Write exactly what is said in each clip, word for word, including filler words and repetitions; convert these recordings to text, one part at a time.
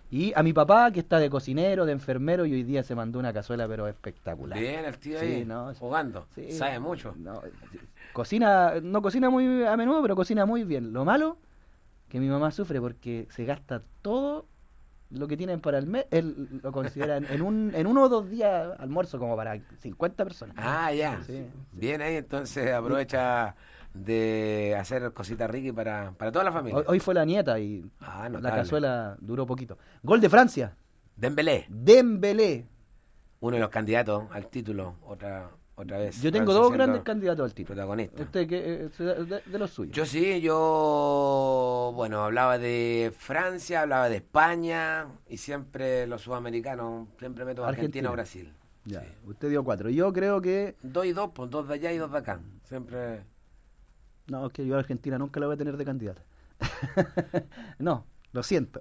Y a mi papá, que está de cocinero, de enfermero, y hoy día se mandó una cazuela, pero espectacular. Bien, el tío Sí, ahí, no, jugando. sí, Sabe mucho. no, cocina, no cocina muy a menudo, pero cocina muy bien. Lo malo, que mi mamá sufre porque se gasta todo lo que tienen para el mes. Él lo considera en, en, un, en uno o dos días almuerzo como para cincuenta personas. Ah, ya. Sí, Bien ahí, entonces aprovecha de hacer cositas ricas para, para toda la familia. Hoy, hoy fue la nieta y Ah, la notable. cazuela duró poquito. Gol de Francia. Dembélé, Dembélé. uno de los candidatos al título, otra otra vez. Yo tengo Francia dos siendo grandes candidatos al título. protagonista. Usted, que, eh, de, de los suyos. Yo sí, yo, bueno, hablaba de Francia, hablaba de España y siempre los sudamericanos, siempre meto a Argentina, Argentina. o Brasil. Ya, Sí. usted dio cuatro. Yo creo que... Dos y dos, pues dos de allá y dos de acá. Siempre... No, es que yo a Argentina nunca la voy a tener de candidata. No, lo siento.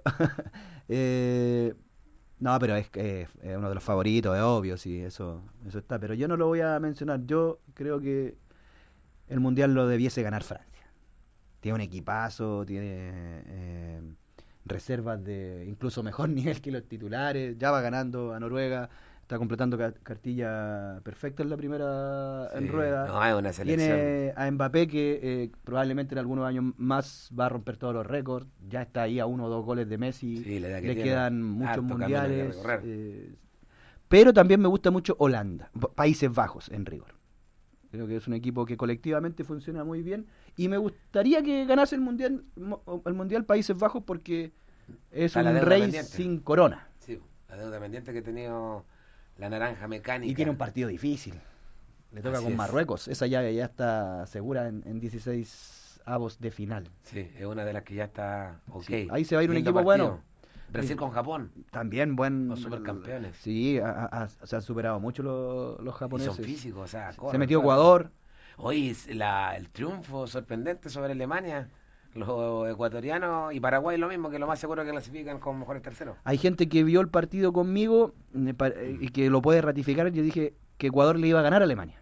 eh, no, pero es, es, es uno de los favoritos, es obvio, sí, eso, eso está. Pero yo no lo voy a mencionar. Yo creo que el Mundial lo debiese ganar Francia. Tiene un equipazo, tiene eh, reservas de incluso mejor nivel que los titulares. Ya va ganando a Noruega. Está completando ca- cartilla perfecta en la primera Sí, en rueda. no, es una selección. Tiene a Mbappé que eh, probablemente en algunos años más va a romper todos los récords. Ya está ahí a uno o dos goles de Messi. Sí, la edad que Le tiene, quedan muchos harto camino que mundiales. recorrer. eh, pero también me gusta mucho Holanda, Pa- Países Bajos en rigor. Creo que es un equipo que colectivamente funciona muy bien. Y me gustaría que ganase el mundial, mo- el mundial Países Bajos porque es Está la un deuda rey pendiente. sin corona. Sí, la deuda pendiente que ha tenido la naranja mecánica. Y tiene un partido difícil. Le toca Así con es. Marruecos. Esa llave ya está segura en, en dieciséis avos de final. Sí, es una de las que ya está ok. Sí, ahí se va a ir un Lindo equipo partido. bueno. Brasil Sí. con Japón. También buen... Los supercampeones. Sí, a- a- a- se han superado mucho los, los Y japoneses. son físicos, o sea, Se corren, metió corren. Ecuador. Hoy es la, el triunfo sorprendente sobre Alemania. Los ecuatorianos y Paraguay lo mismo, que lo más seguro que clasifican con mejores terceros. Hay gente que vio el partido conmigo me pa- eh, y que lo puede ratificar. Yo dije que Ecuador le iba a ganar a Alemania.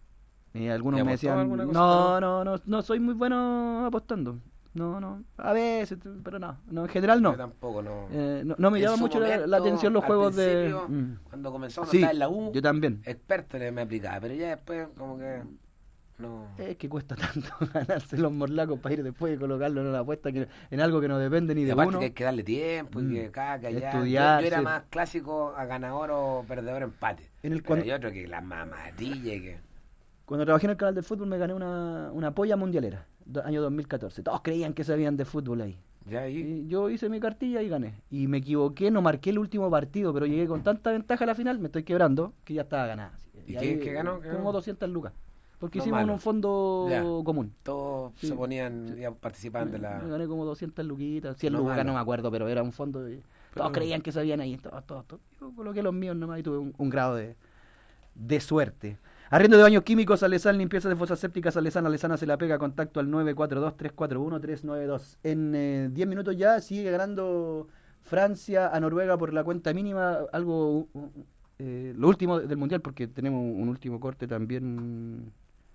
Y algunos ¿Te me apostó decían, alguna cosa? no, no, no, no soy muy bueno apostando. No, no, a veces, pero no, no en general no. Yo tampoco, no. Eh, no, no me En llama su mucho la, momento, la atención los al juegos de... principio, Mm. Cuando comenzó a Sí, estar en la U, yo también. experto le me aplicaba, pero ya después como que no. Es que cuesta tanto ganarse los morlacos para ir después y colocarlo en una apuesta que, en algo que no depende ni Y de aparte uno. que hay que darle tiempo y Mm. que acá, que allá. Yo, Estudiar, yo era sí. más clásico a ganador o perdedor empate. En el Pero cuan- hay otro que la mamadilla y que... Cuando trabajé en el canal de fútbol me gané una, una polla mundialera, do- año dos mil catorce. Todos creían que sabían de fútbol ahí. Ya ahí. Y yo hice mi cartilla y gané. Y me equivoqué, no marqué el último partido, pero llegué con tanta ventaja a la final, me estoy quebrando, que ya estaba ganada. ¿Y ahí, qué- qué ganó? ¿Qué como ganó? doscientas lucas. Porque No hicimos malo. un fondo Ya. común. Todos Sí. se ponían, ya participaban de la... Me gané como doscientas luquitas, cien No lucas, malo. no me acuerdo, pero era un fondo. Y Pero- todos creían que sabían ahí, todos, todos, todos. Yo coloqué los míos nomás y tuve un, un grado de, de suerte. Arriendo de baños químicos, Alesal, limpieza de fosas sépticas, Alesana, Alesana se la pega, contacto al nueve cuatro dos, tres cuatro uno, tres nueve dos. En eh, diez minutos ya sigue ganando Francia a Noruega por la cuenta mínima, algo, uh, eh, lo último del Mundial, porque tenemos un último corte también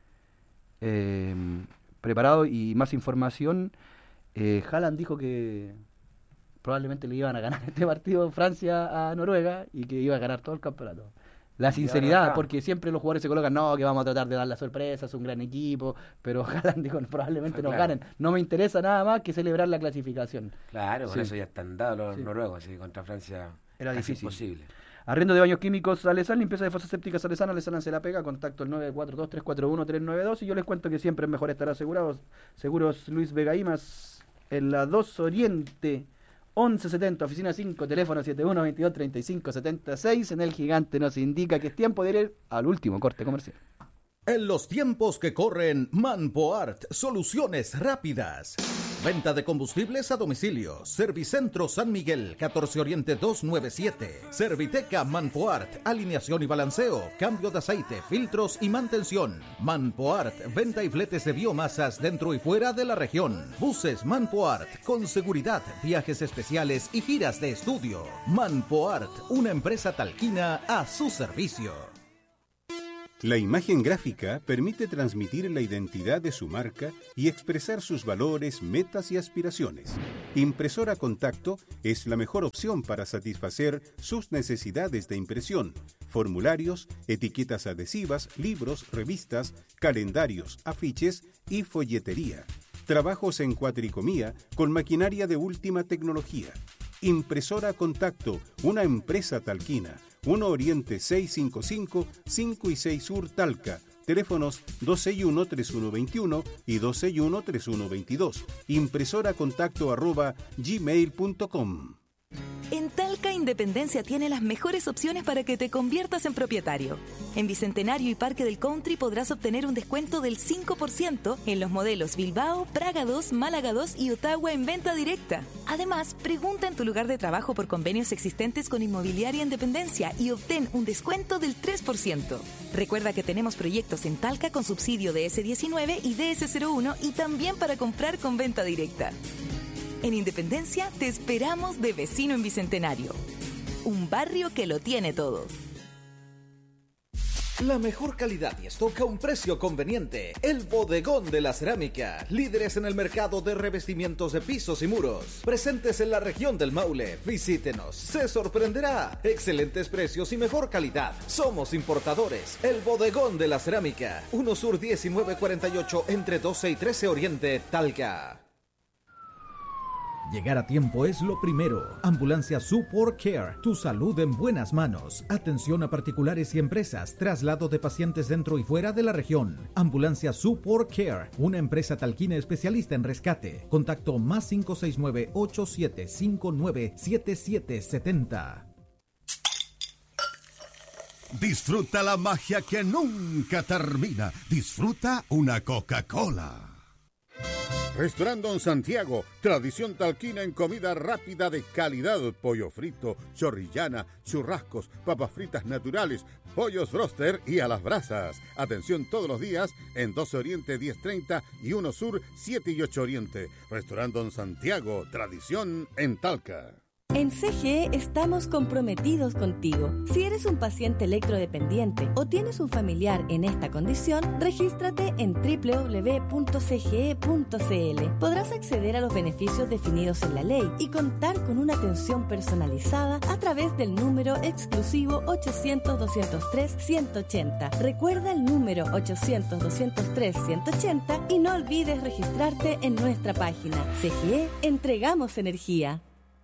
eh, preparado y más información. Eh, Haaland dijo que probablemente le iban a ganar este partido Francia a Noruega y que iba a ganar todo el campeonato. La sinceridad, está. porque siempre los jugadores se colocan, no, que vamos a tratar de dar la sorpresa, es un gran equipo, pero Haaland dijo, probablemente Fue nos claro. ganen. No me interesa nada más que celebrar la clasificación. Claro, con Sí. eso ya están dados los Sí. noruegos, y contra Francia Era casi difícil. imposible. Arriendo de baños químicos, Alesal, limpieza de fosas sépticas, Alesana, Alesana se la pega, contacto al nueve cuatro dos, tres cuatro uno, tres nueve dos, y yo les cuento que siempre es mejor estar asegurados. Seguros Luis Vega Imas, en la dos Oriente, once setenta, oficina cinco, teléfono setenta y uno, veintidós, treinta y cinco, setenta y seis. En el gigante nos indica que es tiempo de ir al último corte comercial. En los tiempos que corren, Manpoart, soluciones rápidas. Venta de combustibles a domicilio. Servicentro San Miguel, catorce Oriente doscientos noventa y siete. Serviteca Manpoart, alineación y balanceo, cambio de aceite, filtros y mantención. Manpoart, venta y fletes de biomasas dentro y fuera de la región. Buses Manpoart, con seguridad, viajes especiales y giras de estudio. Manpoart, una empresa talquina a su servicio. La imagen gráfica permite transmitir la identidad de su marca y expresar sus valores, metas y aspiraciones. Impresora Contacto es la mejor opción para satisfacer sus necesidades de impresión, formularios, etiquetas adhesivas, libros, revistas, calendarios, afiches y folletería. Trabajos en cuatricomía con maquinaria de última tecnología. Impresora Contacto, una empresa talquina. uno Oriente seiscientos cincuenta y cinco, cinco y seis Sur Talca. Teléfonos dos seis uno, tres uno dos uno y dos seis uno, tres uno dos dos. Impresoracontacto arroba gmail punto com. En Talca Independencia tiene las mejores opciones para que te conviertas en propietario. En Bicentenario y Parque del Country podrás obtener un descuento del cinco por ciento en los modelos Bilbao, Praga dos, Málaga dos y Ottawa en venta directa. Además, pregunta en tu lugar de trabajo por convenios existentes con Inmobiliaria Independencia y obtén un descuento del tres por ciento. Recuerda que tenemos proyectos en Talca con subsidio de D S diecinueve y D S cero uno y también para comprar con venta directa. En Independencia te esperamos de vecino en Bicentenario. Un barrio que lo tiene todo. La mejor calidad y stock a un precio conveniente. El Bodegón de la Cerámica. Líderes en el mercado de revestimientos de pisos y muros. Presentes en la región del Maule. Visítenos. Se sorprenderá. Excelentes precios y mejor calidad. Somos importadores. El Bodegón de la Cerámica. uno Sur diecinueve cuarenta y ocho entre doce y trece Oriente, Talca. Llegar a tiempo es lo primero. Ambulancia Support Care, tu salud en buenas manos. Atención a particulares y empresas, traslado de pacientes dentro y fuera de la región. Ambulancia Support Care, una empresa talquina especialista en rescate. Contacto más cinco seis nueve, ocho siete cinco nueve, siete siete siete cero. Disfruta la magia que nunca termina. Disfruta una Coca-Cola. Restaurant Don Santiago, tradición talquina en comida rápida de calidad, pollo frito, chorrillana, churrascos, papas fritas naturales, pollos broster y a las brasas. Atención todos los días en doce Oriente diez treinta y uno Sur siete y ocho Oriente. Restaurant Don Santiago, tradición en Talca. En C G E estamos comprometidos contigo. Si eres un paciente electrodependiente o tienes un familiar en esta condición, regístrate en doble u doble u doble u punto c g e punto c l. Podrás acceder a los beneficios definidos en la ley y contar con una atención personalizada a través del número exclusivo ochocientos, doscientos tres, ciento ochenta. Recuerda el número ochocientos, doscientos tres, ciento ochenta y no olvides registrarte en nuestra página. C G E, entregamos energía.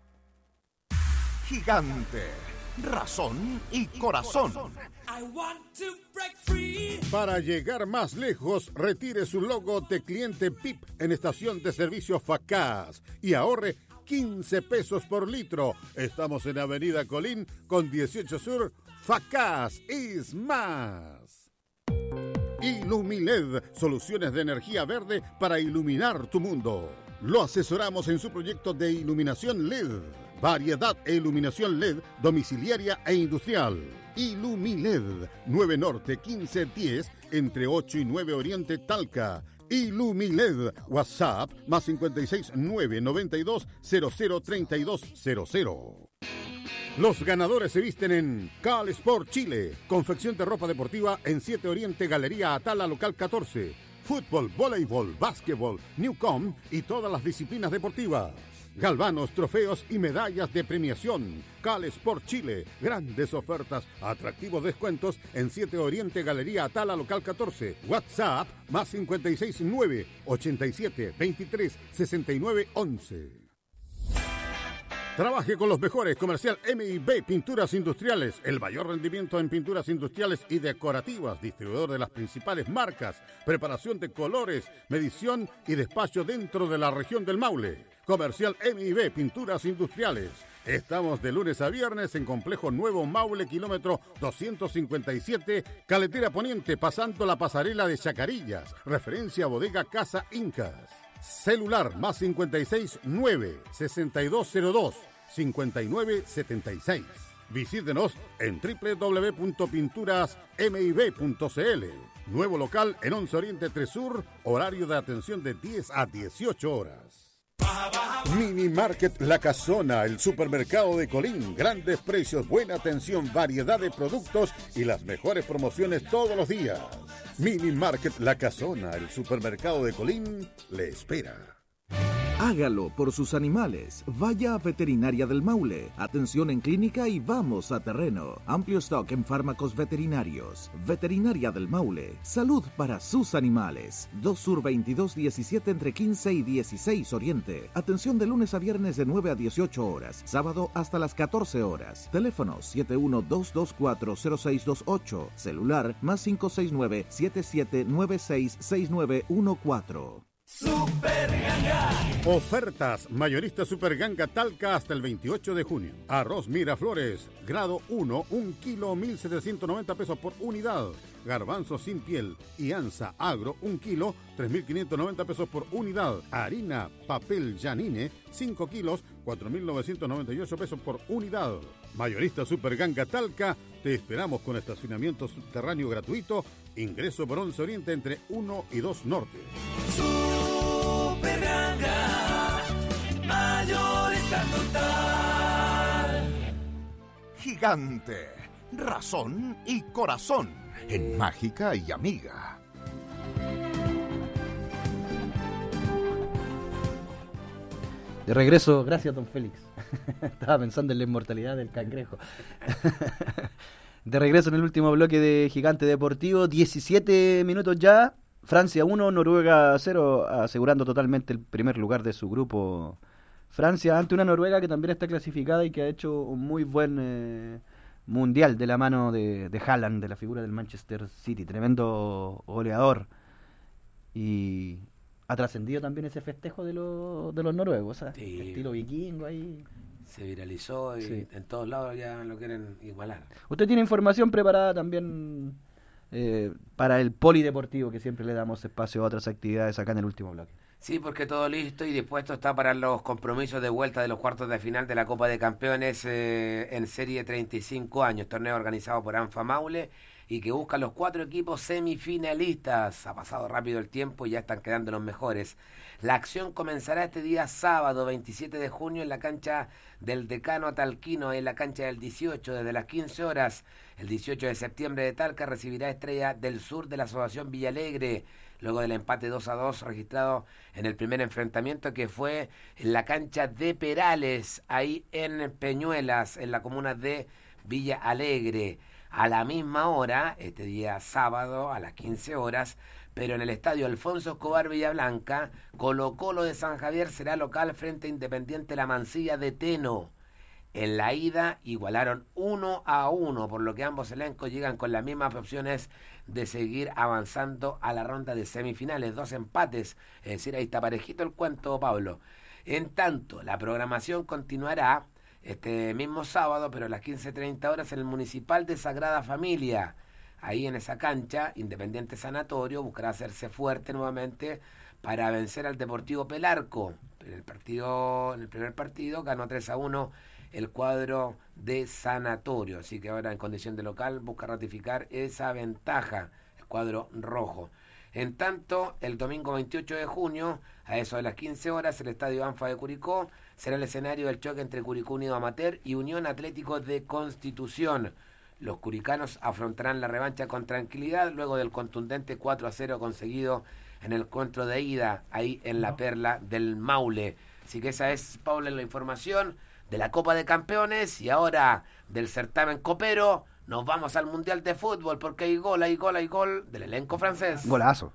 Gigante, razón y corazón. Para llegar más lejos, retire su logo de cliente P I P en estación de servicio Facaz y ahorre quince pesos por litro. Estamos en Avenida Colín con dieciocho Sur. Facaz is más. Ilumiled, soluciones de energía verde para iluminar tu mundo. Lo asesoramos en su proyecto de iluminación L E D. Variedad e iluminación L E D domiciliaria e industrial. Ilumiled, nueve Norte quince diez entre ocho y nueve Oriente Talca. Ilumiled, WhatsApp más cincuenta y seis, nueve noventa y dos, cero cero treinta y dos cero cero. Los ganadores se visten en Cal Sport Chile. Confección de ropa deportiva en siete Oriente Galería Atala Local catorce. Fútbol, voleibol, básquetbol, Newcom y todas las disciplinas deportivas. Galvanos, trofeos y medallas de premiación. Cal Sport Chile. Grandes ofertas, atractivos descuentos en siete Oriente Galería Atala Local catorce. WhatsApp más cincuenta y seis, nueve ochenta y siete, veintitrés, sesenta y nueve, once. Trabaje con los mejores. Comercial M y B Pinturas Industriales. El mayor rendimiento en pinturas industriales y decorativas. Distribuidor de las principales marcas. Preparación de colores, medición y despacho dentro de la región del Maule. Comercial M y B Pinturas Industriales. Estamos de lunes a viernes en Complejo Nuevo Maule, kilómetro doscientos cincuenta y siete, Caletera Poniente, pasando la pasarela de Chacarillas. Referencia Bodega Casa Incas. Celular más cincuenta y seis, nueve sesenta y dos cero dos, cincuenta y nueve setenta y seis. Visítenos en doble u doble u doble u punto pinturas m i b punto c l. Nuevo local en once Oriente tres Sur, horario de atención de diez a dieciocho horas. Mini Market La Casona, el supermercado de Colín. Grandes precios, buena atención, variedad de productos y las mejores promociones todos los días. Mini Market La Casona, el supermercado de Colín, le espera. Hágalo por sus animales. Vaya a Veterinaria del Maule. Atención en clínica y vamos a terreno. Amplio stock en fármacos veterinarios. Veterinaria del Maule. Salud para sus animales. dos Sur veintidós diecisiete entre quince y dieciséis Oriente. Atención de lunes a viernes de nueve a dieciocho horas. Sábado hasta las catorce horas. Teléfono siete uno dos dos cuatro cero seis dos ocho. Celular más cinco seis nueve siete siete nueve seis seis nueve uno cuatro. Super Ganga. Ofertas mayorista Super Ganga Talca hasta el veintiocho de junio. Arroz Miraflores, grado uno, un kilo, mil setecientos noventa pesos por unidad. Garbanzo sin piel y ansa agro, un kilo, tres mil quinientos noventa pesos por unidad. Harina papel Janine, cinco kilos, cuatro mil novecientos noventa y ocho pesos por unidad. Mayorista Super Ganga Talca, te esperamos con estacionamiento subterráneo gratuito, ingreso por once Oriente entre uno y dos Norte. Super Ganga, mayorista total. Gigante, razón y corazón en Mágica y Amiga. De regreso, gracias don Félix. Estaba pensando en la inmortalidad del cangrejo. De regreso en el último bloque de Gigante Deportivo, diecisiete minutos ya. Francia uno, Noruega cero, asegurando totalmente el primer lugar de su grupo. Francia ante una Noruega que también está clasificada y que ha hecho un muy buen eh, mundial de la mano de, de Haaland, de la figura del Manchester City. Tremendo goleador. Y ha trascendido también ese festejo de, lo, de los noruegos, ¿eh? Sí. Estilo vikingo ahí. Se viralizó y Sí. en todos lados ya lo quieren igualar. Usted tiene información preparada también eh, para el polideportivo, que siempre le damos espacio a otras actividades acá en el último bloque. Sí, porque todo listo y dispuesto está para los compromisos de vuelta de los cuartos de final de la Copa de Campeones eh, en serie treinta y cinco años, torneo organizado por ANFA Maule y que busca los cuatro equipos semifinalistas. Ha pasado rápido el tiempo y ya están quedando los mejores. La acción comenzará este día sábado veintisiete de junio en la cancha del Decano Talquino, en la cancha del dieciocho, desde las quince horas. El dieciocho de septiembre de Talca recibirá Estrella del Sur de la Asociación Villalegre, luego del empate dos a dos registrado en el primer enfrentamiento, que fue en la cancha de Perales, ahí en Peñuelas, en la comuna de Villa Alegre. A la misma hora, este día sábado, a las quince horas, pero en el estadio Alfonso Escobar Villablanca, Colo Colo de San Javier será local frente a Independiente La Mansilla de Teno. En la ida igualaron uno a uno, por lo que ambos elencos llegan con las mismas opciones de seguir avanzando a la ronda de semifinales. Dos empates, es decir, ahí está parejito el cuento, Pablo. En tanto, la programación continuará este mismo sábado, pero a las quince treinta horas en el Municipal de Sagrada Familia. Ahí en esa cancha, Independiente Sanatorio buscará hacerse fuerte nuevamente para vencer al Deportivo Pelarco. En el partido, en el primer partido ganó tres a uno el cuadro de Sanatorio, así que ahora en condición de local busca ratificar esa ventaja el cuadro rojo. En tanto, el domingo veintiocho de junio, a eso de las quince horas, el Estadio ANFA de Curicó será el escenario del choque entre Curicó Unido Amateur y Unión Atlético de Constitución. Los curicanos afrontarán la revancha con tranquilidad luego del contundente cuatro a cero conseguido en el encuentro de ida, ahí en la Perla del Maule. Así que esa es, Paula, la información de la Copa de Campeones, y ahora del certamen copero nos vamos al Mundial de Fútbol, porque hay gol, hay gol, hay gol del elenco francés. Golazo.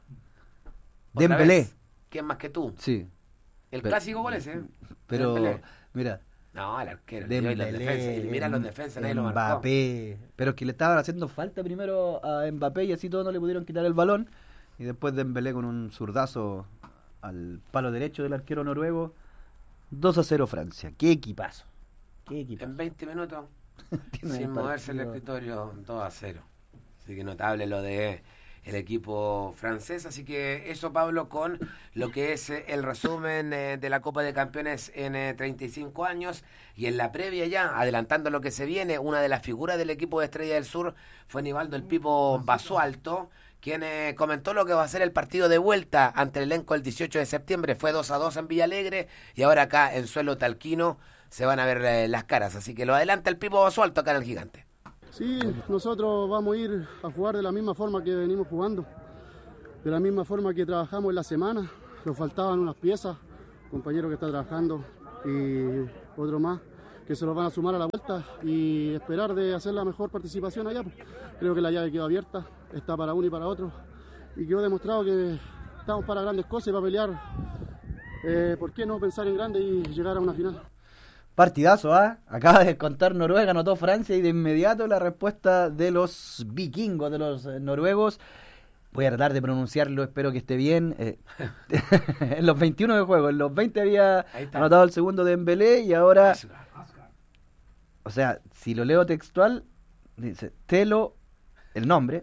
¿Otra Dembélé. vez? ¿Quién más que tú? Sí. El Pero- clásico gol ese. Pero, Dembélé. mira, No, el arquero. Dembélé, y los defensas, y mira los defensas, nadie lo marcó. Mbappé. Pero es que le estaban haciendo falta primero a Mbappé y así todos no le pudieron quitar el balón. Y después Dembélé con un zurdazo al palo derecho del arquero noruego. dos a cero Francia. Qué equipazo. Qué equipazo. En veinte minutos, Tiene sin el moverse el partido. escritorio, dos a cero. Así que notable lo de el equipo francés. Así que eso, Pablo, con lo que es eh, el resumen eh, de la Copa de Campeones en eh, treinta y cinco años. Y en la previa ya, adelantando lo que se viene, una de las figuras del equipo de Estrella del Sur fue Nivaldo el Pipo Basualto, quien eh, comentó lo que va a ser el partido de vuelta ante el elenco el dieciocho de septiembre. Fue dos a dos en Villalegre y ahora acá en suelo talquino se van a ver eh, las caras. Así que lo adelanta el Pipo Basualto acá en el Gigante. Sí, nosotros vamos a ir a jugar de la misma forma que venimos jugando, de la misma forma que trabajamos en la semana. Nos faltaban unas piezas, compañero que está trabajando y otro más que se los van a sumar a la vuelta y esperar de hacer la mejor participación allá. Creo que la llave quedó abierta, está para uno y para otro y quedó demostrado que estamos para grandes cosas y para pelear, eh, ¿por qué no pensar en grande y llegar a una final? Partidazo, ¿ah? ¿eh? Acaba de contar Noruega, anotó Francia y de inmediato la respuesta de los vikingos, de los eh, noruegos. Voy a tratar de pronunciarlo, espero que esté bien. Eh, en los veintiuno de juego, en los veinte había anotado el segundo de Dembélé y ahora... O sea, si lo leo textual, dice Telo, el nombre,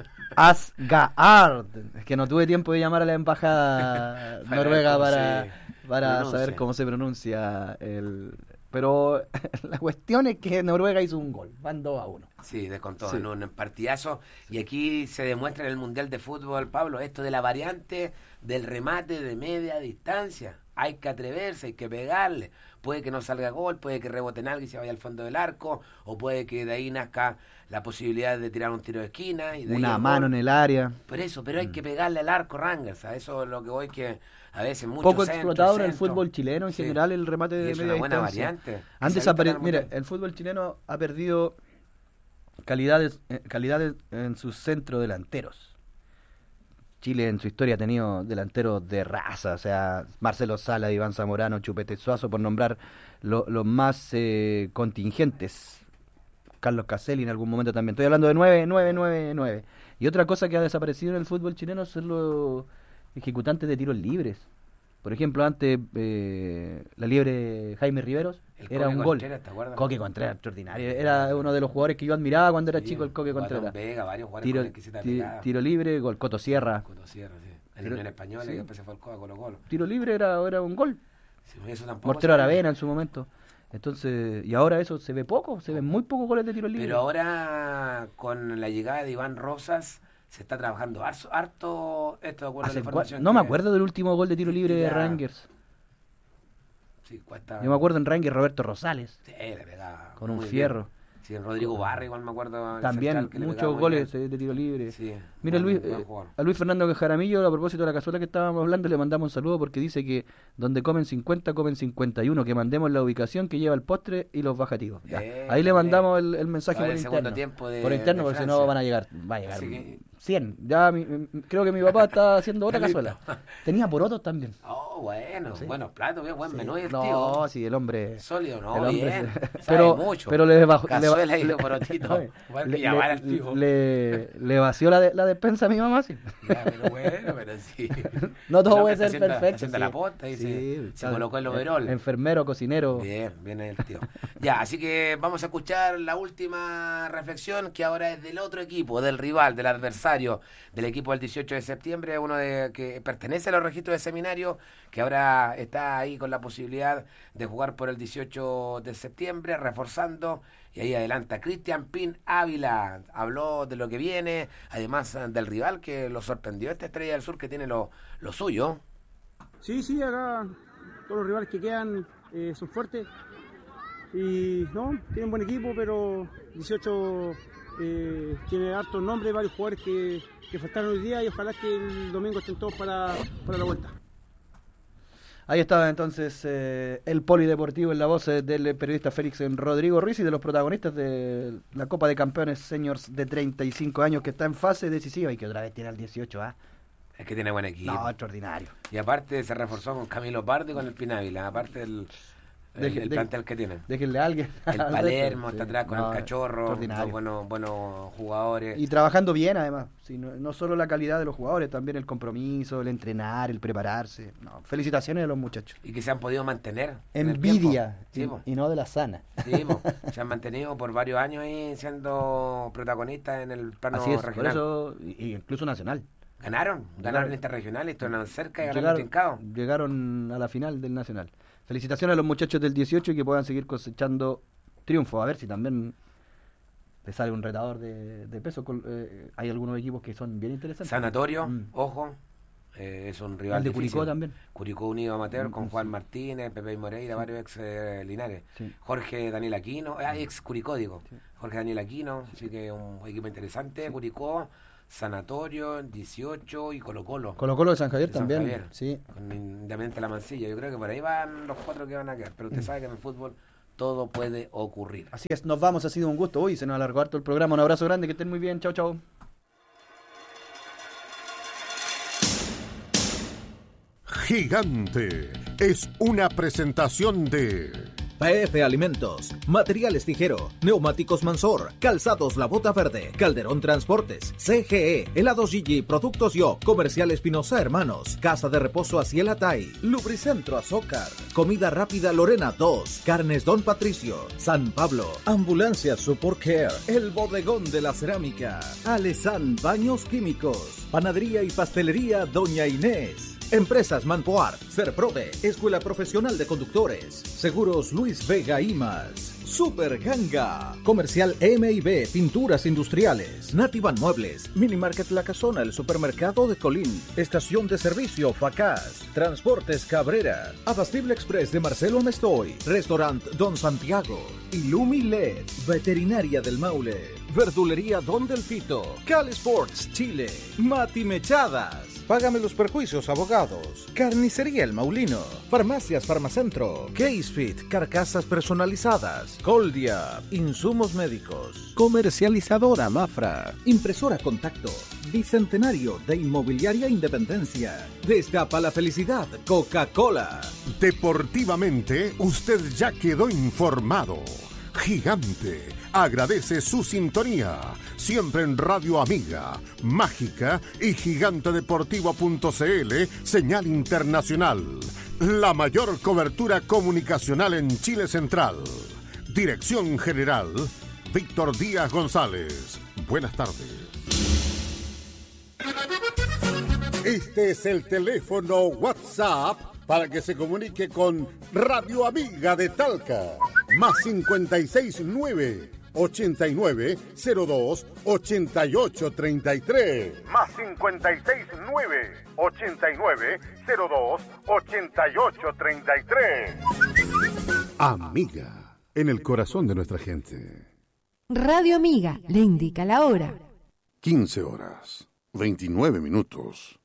Asgaard. Es que no tuve tiempo de llamar a la embajada noruega para, para saber cómo se pronuncia el... Pero la cuestión es que Noruega hizo un gol, van dos a uno. Sí, descontó sí. en un partidazo. Y aquí se demuestra en el Mundial de Fútbol, Pablo, esto de la variante del remate de media distancia. Hay que atreverse, hay que pegarle. Puede que no salga gol, puede que rebote en algo y se vaya al fondo del arco, o puede que de ahí nazca la posibilidad de tirar un tiro de esquina. Y de una mano en el área. Por eso, pero hay mm. que pegarle al arco, Rangers. A eso es lo que voy que... A veces mucho poco centro, explotado centro. En el fútbol chileno en sí. general el remate de es media una buena distancia. Variante. Antes apare... mira, el fútbol chileno ha perdido calidades, eh, calidades en sus centrodelanteros. Chile en su historia ha tenido delanteros de raza, o sea, Marcelo Sala, Iván Zamorano, Chupete Suazo, por nombrar los lo más eh, contingentes. Carlos Caselli en algún momento también. Estoy hablando de nueve, nueve, nueve, nueve. Y otra cosa que ha desaparecido en el fútbol chileno son los ejecutantes de tiros libres. Por ejemplo, antes eh, la liebre Jaime Riveros el era Coque un gol. ¿Te acuerdas? Coque Contreras, extraordinario. Era uno de los jugadores que yo admiraba cuando era sí, chico, el Coque Contreras. Vega, varios jugadores tiro, con el que se te ti, tiro libre, gol. Coto Sierra. Coto Sierra, sí. El Unión Española, sí. Y después se fue al Colo Colo. Tiro libre era, era un gol. Sí, eso tampoco Mortero Aravena en su momento. Entonces, y ahora eso se ve poco, se ven muy pocos goles de tiro libre. Pero ahora, con la llegada de Iván Rosas, se está trabajando harto, harto esto de acuerdo a la información. No que... me acuerdo del último gol de tiro libre de Rangers. Sí, cuesta... Yo me acuerdo en Rangers Roberto Rosales. Sí, le pegaba. Con un fierro. Bien. Sí, en Rodrigo Barra igual me acuerdo. También muchos goles de tiro libre. Sí, mira, Luis, eh, a Luis Fernando Jaramillo, a propósito de la cazuela que estábamos hablando, le mandamos un saludo porque dice que donde comen cincuenta, comen cincuenta y uno, que mandemos la ubicación que lleva el postre y los bajativos. Eh, Ahí le mandamos el, el mensaje por el interno. Tiempo de, por interno, porque si no van a llegar, va a llegar que... cien. Ya mi, creo que mi papá está haciendo otra cazuela. Tenía porotos también. Oh, bueno, sí. Buenos platos, bien, buen sí. menú. El no, tío. sí, el hombre. Sólido, no, el hombre, bien. Pero, mucho. pero le bajó. Cazuela y los porotitos. Le, le, le, le vació la, de, la despensa a mi mamá, sí. Ya, pero bueno, pero sí. No todo no, puede ser haciendo, perfecto. Haciendo sí. la posta y sí, se, se colocó el overol. Enfermero, cocinero. Bien, viene el tío. Ya, así que vamos a escuchar la última reflexión, que ahora es del otro equipo, del rival, del adversario, del equipo del dieciocho de septiembre, uno de que pertenece a los registros de seminario, que ahora está ahí con la posibilidad de jugar por el dieciocho de septiembre, reforzando. Y ahí adelanta Cristian Pin Ávila, habló de lo que viene, además del rival que lo sorprendió, esta Estrella del Sur que tiene lo, lo suyo. Sí, sí, acá todos los rivales que quedan eh, son fuertes y no, tienen buen equipo, pero dieciocho eh, tiene hartos nombres, varios jugadores que, que faltaron hoy día y ojalá que el domingo estén todos para, para la vuelta. Ahí estaba entonces eh, el polideportivo en la voz eh, del periodista Félix Rodrigo Ruiz y de los protagonistas de la Copa de Campeones Seniors de treinta y cinco años, que está en fase decisiva y que otra vez tiene al dieciocho, ¿ah? ¿eh? Es que tiene buen equipo. No, extraordinario. Y aparte se reforzó con Camilo Pardo y con el Pinávila, aparte del... El, Deje, el plantel de, que tienen. Déjenle a alguien. El Palermo está sí. atrás con no, el Cachorro, dos buenos, buenos jugadores. Y trabajando bien además. Sí, no, no solo la calidad de los jugadores, también el compromiso, el entrenar, el prepararse. No, felicitaciones a los muchachos. Y que se han podido mantener. Envidia sí, y, y no de la sana. Sí, se han mantenido por varios años ahí siendo protagonistas en el plano Así es, regional. Por eso, y, incluso nacional. Ganaron, ganaron el interregional, estuvieron cerca y ganaron llegaron, el trincado. Llegaron a la final del nacional. Felicitaciones a los muchachos del dieciocho y que puedan seguir cosechando triunfos. A ver si también le sale un retador de, de peso. Con, eh, hay algunos equipos que son bien interesantes. Sanatorio, mm. ojo, eh, es un rival el de difícil. Curicó también. Curicó Unido Amateur mm, con sí. Juan Martínez, Pepe Moreira, sí. varios ex eh, Linares. Sí. Jorge Daniel Aquino, eh, ex Curicó digo. Sí. Jorge Daniel Aquino, sí. así que un equipo interesante. Sí. Curicó, Sanatorio, dieciocho y Colo Colo. Colo Colo de San Javier de San también. Javier, sí. Con Independiente La Mansilla. Yo creo que por ahí van los cuatro que van a quedar. Pero usted mm. sabe que en el fútbol todo puede ocurrir. Así es, nos vamos, ha sido un gusto. Uy, se nos alargó harto el programa. Un abrazo grande, que estén muy bien. Chao, chao. Gigante es una presentación de P F Alimentos, Materiales Tijero, Neumáticos Mansor, Calzados La Bota Verde, Calderón Transportes, C G E, Helados Gigi, Productos Yo, Comercial Espinosa Hermanos, Casa de Reposo Aciel Atay, Lubricentro Azócar, Comida Rápida Lorena dos, Carnes Don Patricio, San Pablo, Ambulancia Support Care, El Bodegón de la Cerámica, Alesan Baños Químicos, Panadería y Pastelería Doña Inés, Empresas Manpoar, Serprove, Escuela Profesional de Conductores, Seguros Luis Vega y más. Super Ganga, Comercial M y B, Pinturas Industriales, Nativan Muebles, Mini Market La Casona, el Supermercado de Colín, Estación de Servicio Facaz, Transportes Cabrera, Abastible Express de Marcelo Amestoy, Restaurant Don Santiago, Illumi L E D, Veterinaria del Maule, Verdulería Don Delfito, Cal Sports Chile, Mati Mechadas, Págame los Perjuicios Abogados, Carnicería El Maulino, Farmacias Farmacentro, Casefit, Carcasas Personalizadas, Coldia, Insumos Médicos, Comercializadora Mafra, Impresora Contacto, Bicentenario de Inmobiliaria Independencia, Destapa la Felicidad, Coca-Cola. Deportivamente, usted ya quedó informado. Gigante agradece su sintonía, siempre en Radio Amiga, Mágica y Gigante Deportivo punto c l, señal internacional. La mayor cobertura comunicacional en Chile Central. Dirección General, Víctor Díaz González. Buenas tardes. Este es el teléfono WhatsApp para que se comunique con Radio Amiga de Talca. Más cincuenta y seis nueve, ochenta y nueve, cero dos, ochenta y ocho treinta y tres. Más cincuenta y seis nueve, ochenta y nueve, cero dos, ochenta y ocho treinta y tres. Amiga, en el corazón de nuestra gente. Radio Amiga le indica la hora. quince horas, veintinueve minutos.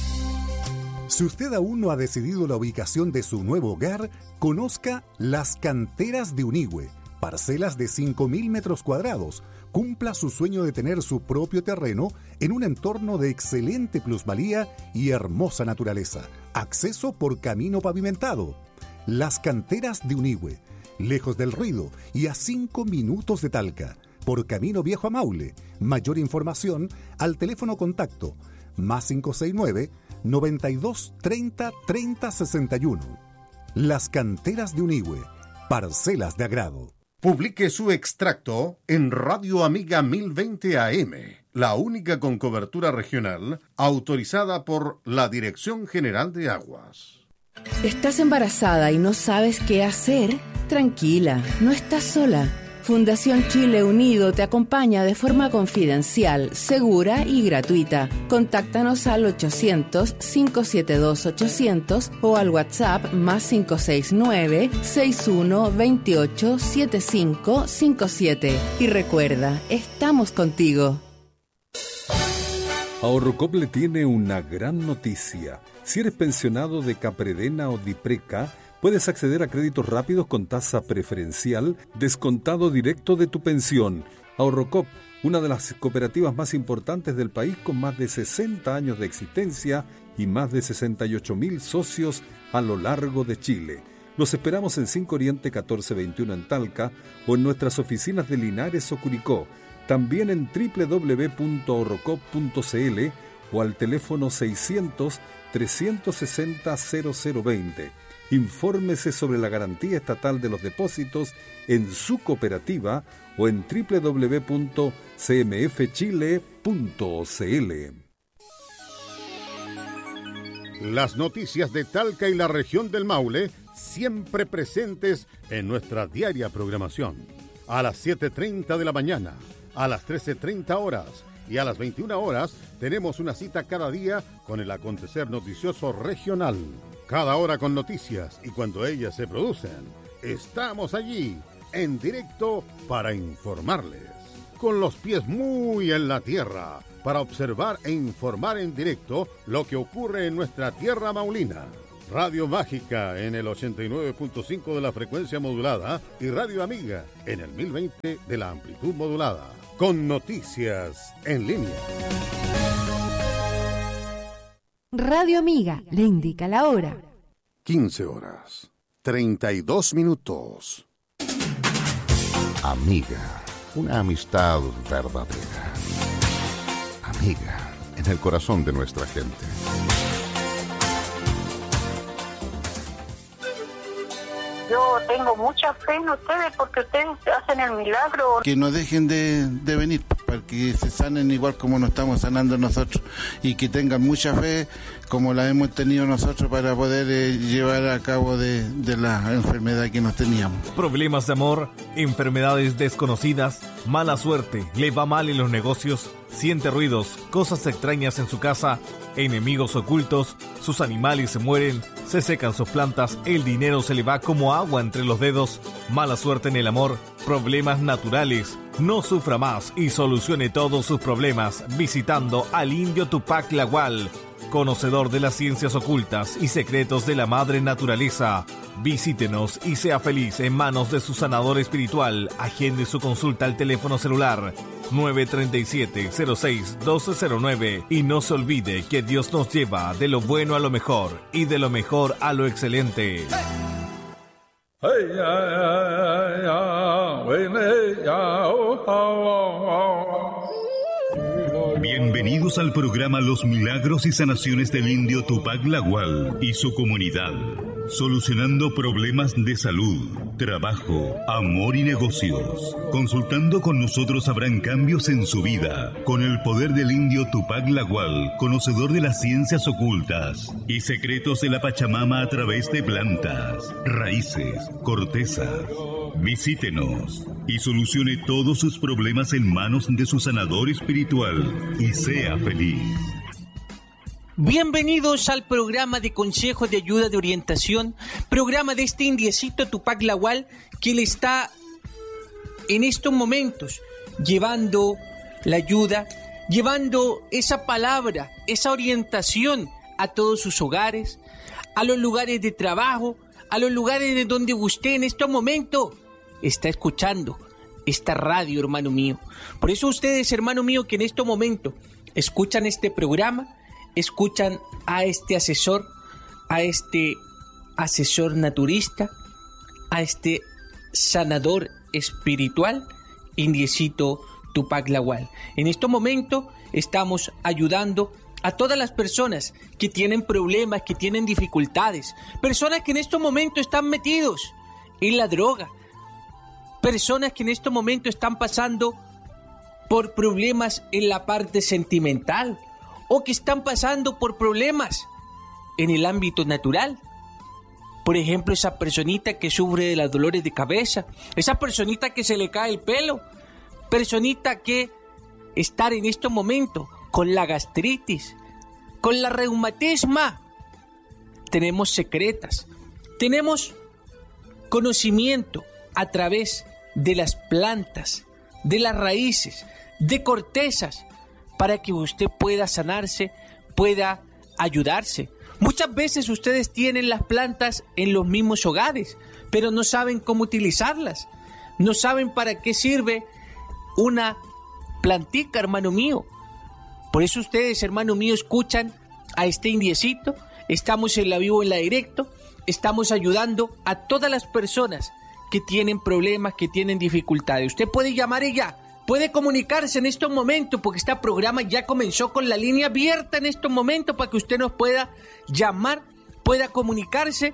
Si usted aún no ha decidido la ubicación de su nuevo hogar, conozca Las Canteras de Unigüe, parcelas de cinco mil metros cuadrados. Cumpla su sueño de tener su propio terreno en un entorno de excelente plusvalía y hermosa naturaleza. Acceso por camino pavimentado. Las Canteras de Unigüe, lejos del ruido y a cinco minutos de Talca, por camino viejo a Maule. Mayor información al teléfono contacto más cinco seis nueve, noventa y dos, treinta, treinta, sesenta y uno. Las Canteras de Unigüe, parcelas de agrado. Publique su extracto en Radio Amiga mil veinte A M, la única con cobertura regional autorizada por la Dirección General de Aguas. ¿Estás embarazada y no sabes qué hacer? Tranquila, no estás sola. Fundación Chile Unido te acompaña de forma confidencial, segura y gratuita. Contáctanos al ochocientos, cinco siete dos, ochocientos o al WhatsApp más cinco seis nueve, sesenta y uno, veintiocho, setenta y cinco cincuenta y siete. Y recuerda, estamos contigo. Ahorrocop le tiene una gran noticia. Si eres pensionado de Capredena o Dipreca, puedes acceder a créditos rápidos con tasa preferencial, descontado directo de tu pensión. Ahorrocop, una de las cooperativas más importantes del país con más de sesenta años de existencia y más de sesenta y ocho mil socios a lo largo de Chile. Los esperamos en cinco Oriente catorce veintiuno en Talca o en nuestras oficinas de Linares o Curicó. También en doble u doble u doble u punto ahorrocop punto c l o al teléfono seiscientos, trescientos sesenta, cero cero veinte. Infórmese sobre la garantía estatal de los depósitos en su cooperativa o en doble u doble u doble u punto c m f chile punto c l. Las noticias de Talca y la región del Maule siempre presentes en nuestra diaria programación. A las siete treinta de la mañana, a las trece treinta horas. Y a las veintiuna horas tenemos una cita cada día con el acontecer noticioso regional. Cada hora con noticias y cuando ellas se producen, estamos allí, en directo para informarles. Con los pies muy en la tierra, para observar e informar en directo lo que ocurre en nuestra tierra maulina. Radio Mágica en el ochenta y nueve punto cinco de la frecuencia modulada y Radio Amiga en el mil veinte de la amplitud modulada. Con noticias en línea. Radio Amiga le indica la hora. quince horas, treinta y dos minutos. Amiga, una amistad verdadera. Amiga, en el corazón de nuestra gente. Yo tengo mucha fe en ustedes porque ustedes hacen el milagro. Que no dejen de, de venir, para que se sanen igual como nos estamos sanando nosotros y que tengan mucha fe como la hemos tenido nosotros para poder eh, llevar a cabo de, de la enfermedad que nos teníamos. Problemas de amor, enfermedades desconocidas, mala suerte, le va mal en los negocios, siente ruidos, cosas extrañas en su casa, enemigos ocultos, sus animales se mueren, se secan sus plantas, el dinero se le va como agua entre los dedos, mala suerte en el amor, problemas naturales. No sufra más y solucione todos sus problemas visitando al indio Tupac Lagual, conocedor de las ciencias ocultas y secretos de la madre naturaleza. Visítenos y sea feliz en manos de su sanador espiritual. Agende su consulta al teléfono celular nueve tres siete, cero seis, uno dos cero nueve y no se olvide que Dios nos lleva de lo bueno a lo mejor y de lo mejor a lo excelente. Bienvenidos al programa Los Milagros y Sanaciones del Indio Tupac Lagual y su comunidad, solucionando problemas de salud, trabajo, amor y negocios. Consultando con nosotros habrán cambios en su vida, con el poder del Indio Tupac Lagual, conocedor de las ciencias ocultas y secretos de la Pachamama a través de plantas, raíces, cortezas. Visítenos y solucione todos sus problemas en manos de su sanador espiritual y sea feliz. Bienvenidos al programa de consejos de ayuda de orientación, programa de este indiecito Tupac Lagual que le está en estos momentos llevando la ayuda, llevando esa palabra, esa orientación a todos sus hogares, a los lugares de trabajo, a los lugares de donde usted en este momento está escuchando esta radio, hermano mío. Por eso ustedes, hermano mío, que en este momento escuchan este programa, escuchan a este asesor, a este asesor naturista, a este sanador espiritual, indiecito Tupac Lagual. En este momento estamos ayudando a todas las personas que tienen problemas, que tienen dificultades, personas que en este momento están metidos en la droga, personas que en este momento están pasando por problemas en la parte sentimental o que están pasando por problemas en el ámbito natural. Por ejemplo, esa personita que sufre de los dolores de cabeza, esa personita que se le cae el pelo, personita que está en este momento con la gastritis, con la reumatisma. Tenemos secretas, tenemos conocimiento a través de las plantas, de las raíces, de cortezas, para que usted pueda sanarse, pueda ayudarse. Muchas veces ustedes tienen las plantas en los mismos hogares, pero no saben cómo utilizarlas, no saben para qué sirve una plantica, hermano mío. Por eso ustedes, hermano mío, escuchan a este indiecito. Estamos en la vivo, en la directo. Estamos ayudando a todas las personas que tienen problemas, que tienen dificultades. Usted puede llamar ella, puede comunicarse en estos momentos, porque este programa ya comenzó con la línea abierta en estos momentos para que usted nos pueda llamar, pueda comunicarse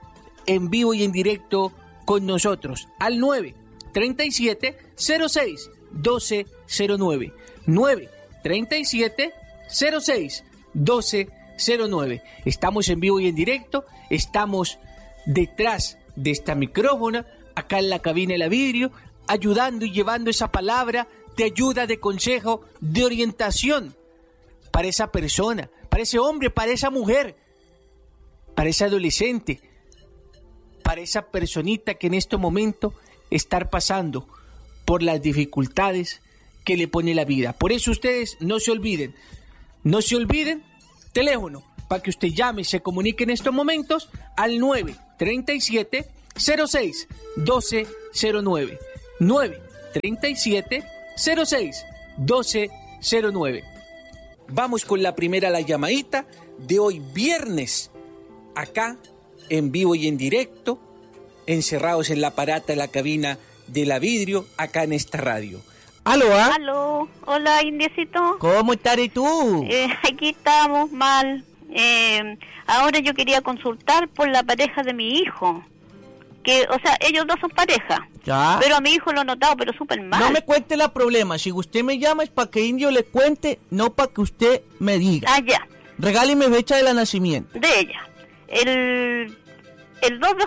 en vivo y en directo con nosotros al nueve tres siete, cero seis, uno dos cero nueve. nueve tres siete, cero seis, uno dos cero nueve. Estamos en vivo y en directo, estamos detrás de esta micrófona, acá en la cabina de la vidrio, ayudando y llevando esa palabra de ayuda, de consejo, de orientación para esa persona, para ese hombre, para esa mujer, para ese adolescente, para esa personita que en este momento está pasando por las dificultades que le pone la vida. Por eso ustedes no se olviden, no se olviden, teléfono, para que usted llame y se comunique en estos momentos al nueve treinta y siete, cero seis, doce cero nueve. nueve treinta y siete, cero seis, doce cero nueve. Vamos con la primera, la llamadita de hoy viernes, acá en vivo y en directo, encerrados en la parata de la cabina de la vidrio, acá en esta radio. ¿Aló, ah? Aló, hola, Indiecito. ¿Cómo estás tú? Eh, aquí estamos mal. Eh, ahora yo quería consultar por la pareja de mi hijo. Que, o sea, ellos dos son pareja. Ya. Pero a mi hijo lo he notado, pero súper mal. No me cuente la problema. Si usted me llama es para que Indio le cuente, no para que usted me diga. Ah, ya. Regáleme fecha de la nacimiento. De ella. El, el dos de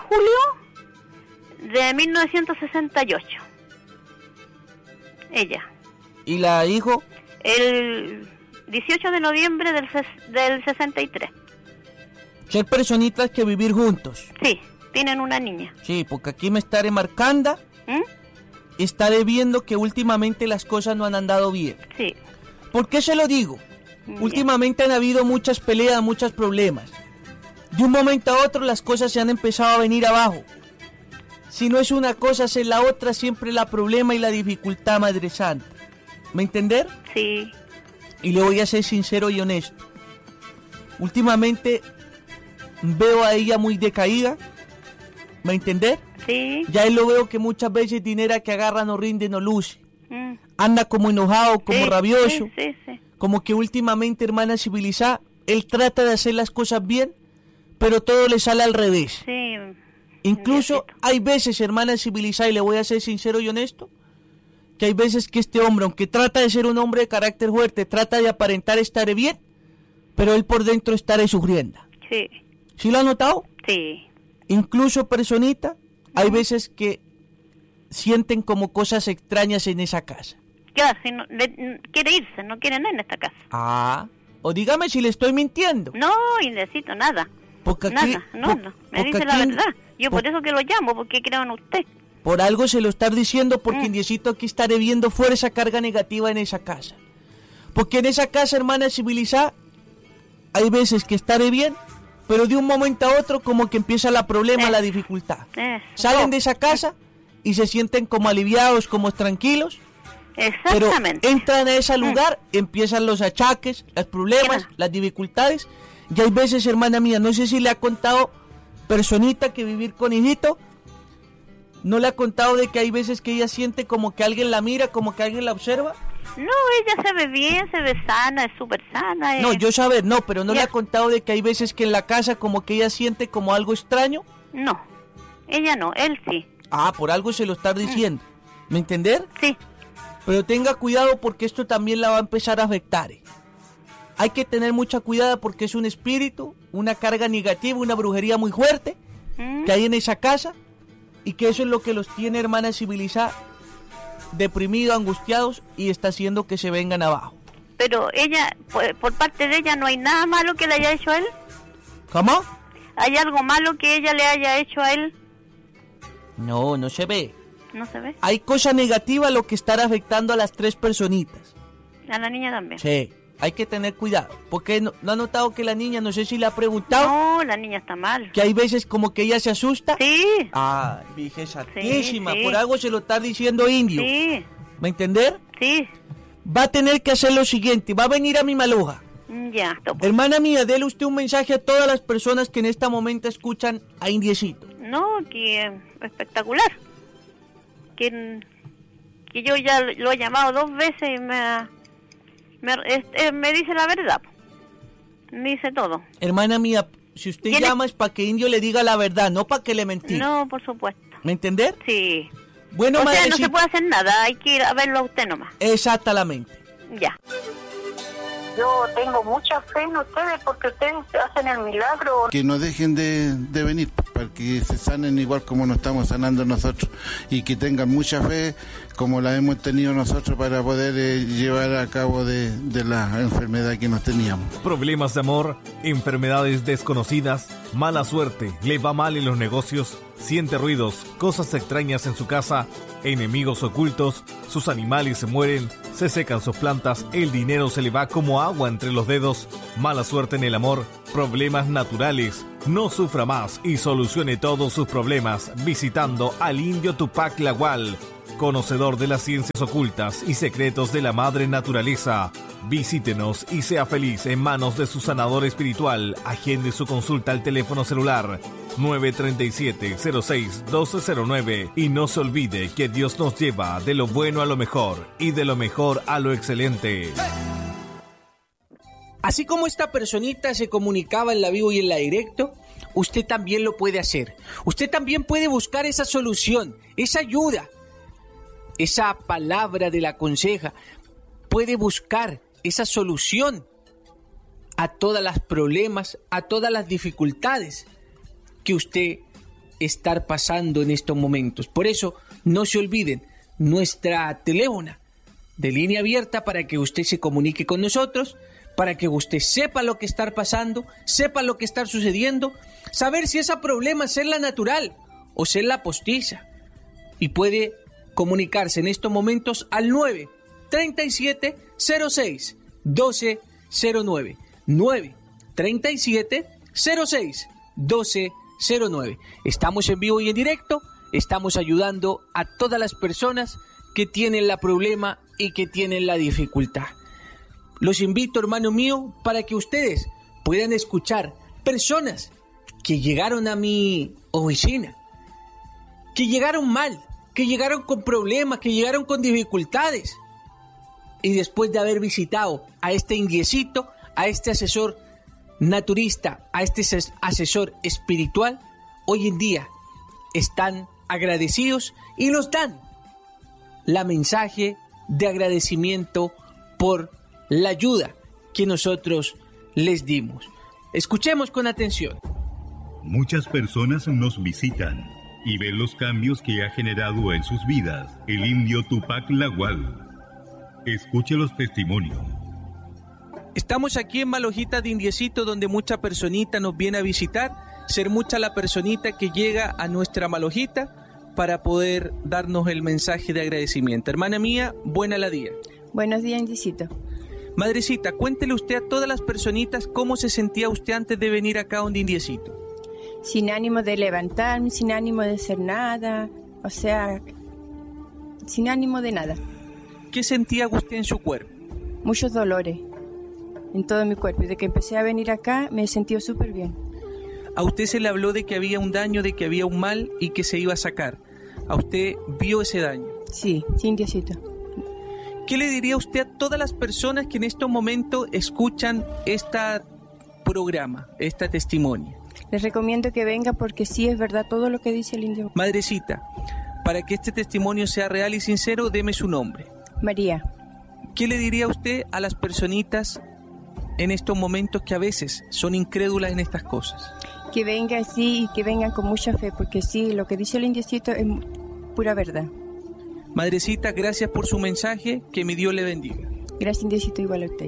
julio de mil novecientos sesenta y ocho. Ella. ¿Y la hijo? El dieciocho de noviembre del, ses- del sesenta y tres. Ser personitas que vivir juntos. Sí, tienen una niña. Sí, porque aquí me estaré marcando. ¿Mm? Estaré viendo que últimamente las cosas no han andado bien. Sí. ¿Por qué se lo digo? Ya. Últimamente han habido muchas peleas, muchos problemas. De un momento a otro las cosas se han empezado a venir abajo. Si no es una cosa, es la otra, siempre la problema y la dificultad, Madre Santa. ¿Me entender? Sí. Y le voy a ser sincero y honesto. Últimamente veo a ella muy decaída. ¿Me entender? Sí. Ya él lo veo que muchas veces dinero que agarra no rinde, no luce. Mm. Anda como enojado, como Sí, rabioso. Sí, sí, sí. Como que últimamente, hermana civilizada, él trata de hacer las cosas bien, pero todo le sale al revés. Sí. Incluso hay veces, hermana civilizada, y le voy a ser sincero y honesto, que hay veces que este hombre, aunque trata de ser un hombre de carácter fuerte, trata de aparentar estar bien, pero él por dentro estará sufriendo. Sí. ¿Sí lo ha notado? Sí. Incluso, personita, hay veces que sienten como cosas extrañas en esa casa. Claro, si no, le- quiere irse, no quiere nada en esta casa. Ah, o dígame si le estoy mintiendo. No, y necesito nada. Porque aquí, Nada, no, po- no. Me porque dice la aquí- verdad. Yo po- por eso que lo llamo, porque creo en usted. Por algo se lo estar diciendo, porque Mm. Indiecito aquí estaré viendo fuera esa carga negativa en esa casa. Porque en esa casa, hermana civilizada, hay veces que estaré bien, pero de un momento a otro como que empieza la problema, la dificultad. Eso. Salen de esa casa y se sienten como aliviados, como tranquilos, pero Exactamente. entran a ese lugar, empiezan los achaques, los problemas, las dificultades. Y hay veces, hermana mía, no sé si le ha contado personita que vivir con hijito, no le ha contado de que hay veces que ella siente como que alguien la mira, como que alguien la observa. No, ella se ve bien, se ve sana, es súper sana. No, eh. yo saber, no, pero no le Ya. ha contado de que hay veces que en la casa como que ella siente como algo extraño. No, ella no, él sí. Ah, por algo se lo está diciendo. ¿Me entender? Sí. Pero tenga cuidado porque esto también la va a empezar a afectar. eh. Hay que tener mucha cuidado porque es un espíritu, una carga negativa, una brujería muy fuerte Mm. que hay en esa casa y que eso es lo que los tiene, hermana civilizada, deprimidos, angustiados y está haciendo que se vengan abajo. Pero ella, por, por parte de ella, ¿no hay nada malo que le haya hecho a él? ¿Cómo? ¿Hay algo malo que ella le haya hecho a él? No, no se ve. No se ve. Hay cosa negativa lo que estará afectando a las tres personitas. A la niña también. Sí, hay que tener cuidado. Porque no, no ha notado que la niña, no sé si le ha preguntado, No, la niña está mal. que hay veces como que ella se asusta. Sí. Ah, Virgen Santísima, Sí, sí. por algo se lo está diciendo Indio. Sí. ¿Me entender? Sí. Va a tener que hacer lo siguiente, va a venir a mi maloja. Ya, topo. Hermana mía, dele usted un mensaje a todas las personas que en este momento escuchan a Indiecito. No, que eh, espectacular. Que, que yo ya lo he llamado dos veces y me, me, es- eh, me dice la verdad. Me dice todo. Hermana mía, si usted ¿Tiene- llama es para que Indio le diga la verdad, no para que le mentí. No, por supuesto. ¿Me entender? Sí. Bueno, o sea, no madrecita. se puede hacer nada, hay que ir a verlo a usted nomás. Exactamente. Ya. Yo tengo mucha fe en ustedes porque ustedes hacen el milagro. Que no dejen de, de venir, para que se sanen igual como nos estamos sanando nosotros, y que tengan mucha fe como la hemos tenido nosotros para poder eh, llevar a cabo de, de la enfermedad que nos teníamos. Problemas de amor, enfermedades desconocidas, mala suerte, le va mal en los negocios, siente ruidos, cosas extrañas en su casa, enemigos ocultos, sus animales se mueren, se secan sus plantas, el dinero se le va como agua entre los dedos, mala suerte en el amor, problemas naturales. No sufra más y solucione todos sus problemas visitando al indio Tupac Lagual, conocedor de las ciencias ocultas y secretos de la madre naturaleza. Visítenos y sea feliz en manos de su sanador espiritual. Agende su consulta al teléfono celular nueve tres siete, cero seis, uno dos cero nueve y no se olvide que Dios nos lleva de lo bueno a lo mejor y de lo mejor a lo excelente. Así como esta personita se comunicaba en la vivo y en la directo, usted también lo puede hacer. Usted también puede buscar esa solución, esa ayuda, esa palabra de la conseja. Puede buscar esa solución a todas las problemas, a todas las dificultades que usted está pasando en estos momentos. Por eso, no se olviden, nuestra teléfono de línea abierta para que usted se comunique con nosotros, para que usted sepa lo que está pasando, sepa lo que está sucediendo, saber si ese problema es la natural o es la postiza. Y puede comunicarse en estos momentos al nueve tres siete, cero seis, uno dos cero nueve. nueve tres siete, cero seis, uno dos cero nueve. Estamos en vivo y en directo, estamos ayudando a todas las personas que tienen el problema y que tienen la dificultad. Los invito, hermano mío, para que ustedes puedan escuchar personas que llegaron a mi oficina, que llegaron mal, que llegaron con problemas, que llegaron con dificultades. Y después de haber visitado a este indiecito, a este asesor naturista, a este asesor espiritual, hoy en día están agradecidos y nos dan la mensaje de agradecimiento por la ayuda que nosotros les dimos. Escuchemos con atención. Muchas personas nos visitan y ven los cambios que ha generado en sus vidas el indio Tupac Lagual. Escuche los testimonios. Estamos aquí en Malojita de Indiecito, donde mucha personita nos viene a visitar. Ser mucha la personita que llega a nuestra Malojita para poder darnos el mensaje de agradecimiento. Hermana mía, buena la día. Buenos días, Indiecito. Madrecita, cuéntele usted a todas las personitas cómo se sentía usted antes de venir acá donde Indiecito. Sin ánimo de levantarme, sin ánimo de hacer nada, o sea, sin ánimo de nada. ¿Qué sentía usted en su cuerpo? Muchos dolores en todo mi cuerpo. Desde que empecé a venir acá me he sentido súper bien. A usted se le habló de que había un daño, de que había un mal y que se iba a sacar. ¿A usted vio ese daño? Sí, sí, Indiecito. ¿Qué le diría usted a todas las personas que en estos momentos escuchan este programa, este testimonio? Les recomiendo que vengan porque sí es verdad todo lo que dice el indio. Madrecita, para que este testimonio sea real y sincero, deme su nombre. María. ¿Qué le diría usted a las personitas en estos momentos que a veces son incrédulas en estas cosas? Que vengan sí y que vengan con mucha fe, porque sí, lo que dice el indiecito es pura verdad. Madrecita, gracias por su mensaje, que mi Dios le bendiga. Gracias, indiecito, igual a usted.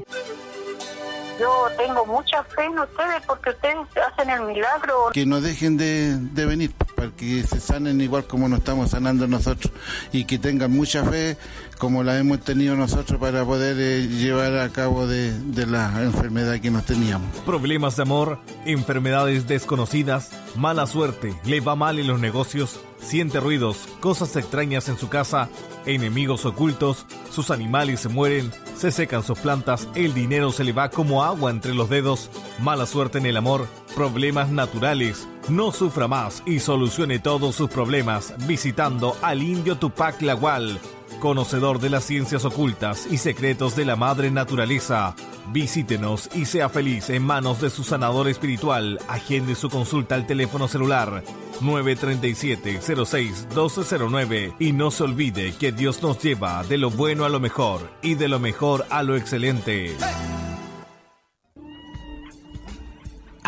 Yo tengo mucha fe en ustedes porque ustedes hacen el milagro. Que no dejen de, de venir, para que se sanen igual como nos estamos sanando nosotros, y que tengan mucha fe como la hemos tenido nosotros para poder eh, llevar a cabo de, de la enfermedad que nos teníamos. Problemas de amor, enfermedades desconocidas, mala suerte, le va mal en los negocios, siente ruidos, cosas extrañas en su casa, enemigos ocultos, sus animales se mueren, se secan sus plantas, el dinero se le va como agua entre los dedos, mala suerte en el amor, problemas naturales. No sufra más y solucione todos sus problemas visitando al indio Tupac Lagual, conocedor de las ciencias ocultas y secretos de la madre naturaleza. Visítenos y sea feliz en manos de su sanador espiritual. Agende su consulta al teléfono celular nueve tres siete, cero seis, uno dos cero nueve y no se olvide que Dios nos lleva de lo bueno a lo mejor y de lo mejor a lo excelente.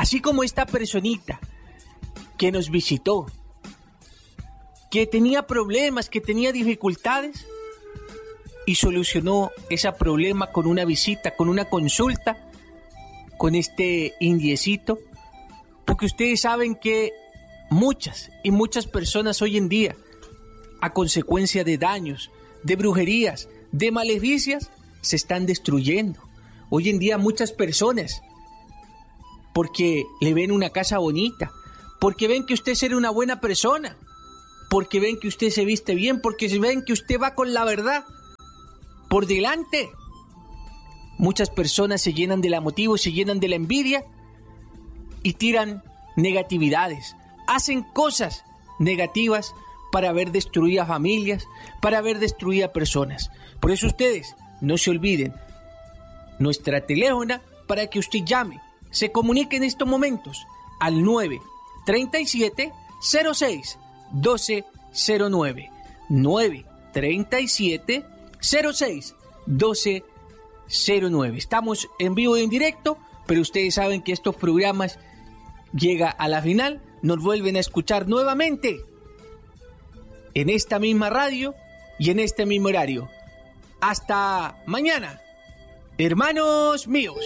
Así como esta personita que nos visitó, que tenía problemas, que tenía dificultades y solucionó ese problema con una visita, con una consulta, con este indiecito, porque ustedes saben que muchas y muchas personas hoy en día, a consecuencia de daños, de brujerías, de maleficias, se están destruyendo. Hoy en día muchas personas, porque le ven una casa bonita, porque ven que usted es una buena persona, porque ven que usted se viste bien, porque ven que usted va con la verdad por delante. Muchas personas se llenan de la motivo, se llenan de la envidia y tiran negatividades, hacen cosas negativas para ver destruidas familias, para ver destruidas personas. Por eso ustedes no se olviden nuestra teléfono para que usted llame, se comunique en estos momentos al nueve treinta y siete cero seis doce cero nueve, nueve treinta y siete cero seis doce cero nueve. Estamos en vivo y en directo, pero ustedes saben que estos programas llega a la final, nos vuelven a escuchar nuevamente en esta misma radio y en este mismo horario. Hasta mañana, hermanos míos.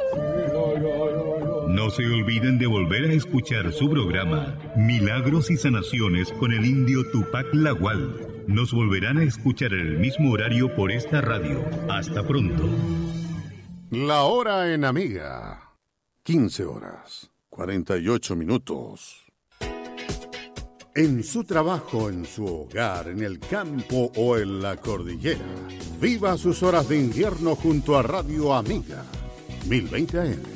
No se olviden de volver a escuchar su programa Milagros y Sanaciones con el indio Tupac Lagual. Nos volverán a escuchar en el mismo horario por esta radio. Hasta pronto. La hora en Amiga. quince horas, cuarenta y ocho minutos. En su trabajo, en su hogar, en el campo o en la cordillera, viva sus horas de invierno junto a Radio Amiga. mil veinte A M.